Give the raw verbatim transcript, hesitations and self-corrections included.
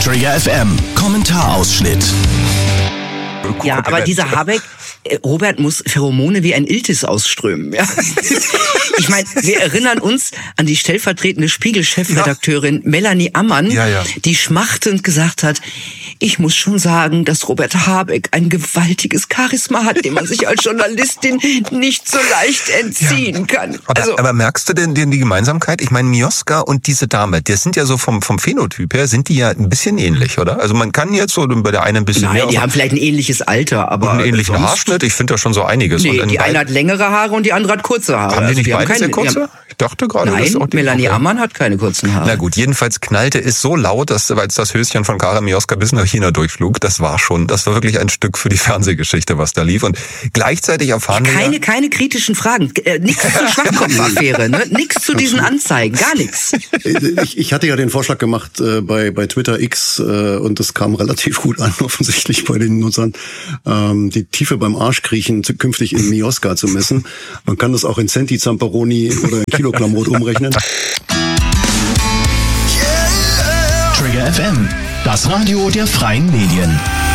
Trigger F M, Kommentarausschnitt. Ja, aber dieser Habeck, äh, Robert, muss Pheromone wie ein Iltis ausströmen. Ja? Ich meine, wir erinnern uns an die stellvertretende Spiegel-Chefredakteurin ja. Melanie Ammann, ja, ja. die schmachtend gesagt hat, ich muss schon sagen, dass Robert Habeck ein gewaltiges Charisma hat, dem man sich als Journalistin nicht so leicht entziehen ja. kann. Aber, also, aber merkst du denn, denn die Gemeinsamkeit? Ich meine, Mioska und diese Dame, das sind ja so vom, vom Phänotyp her, sind die ja ein bisschen ähnlich, oder? Also man kann jetzt so bei der einen ein bisschen nein, mehr... Nein, die haben vielleicht ein ähnliches Alter, aber... Und einen ähnlichen sonst, Haarschnitt, ich finde da schon so einiges. Nee, und die eine hat längere Haare und die andere hat kurze Haare. Haben die also nicht die beide haben keine, sehr kurze? Haben, ich dachte gerade, nein, das ist auch die Melanie okay. Ammann hat keine kurzen Haare. Na gut, jedenfalls knallte es so laut, dass als das Höschen von Kara Mioska bis nach China durchflog, das war schon, das war wirklich ein Stück für die Fernsehgeschichte, was da lief. Und gleichzeitig erfahren keine, wir ja, keine kritischen Fragen, äh, nichts zur Schwachkopfaffäre, ne? Nichts zu diesen Anzeigen, gar nichts. Ich, ich hatte ja den Vorschlag gemacht äh, bei bei Twitter X äh, und das kam relativ gut an, offensichtlich bei den Nutzern, ähm, die Tiefe beim Arschkriechen zu, künftig in Mioska zu messen. Man kann das auch in Centi Zamperoni oder in Kilogramm Rot umrechnen. Trigger F M, das Radio der freien Medien.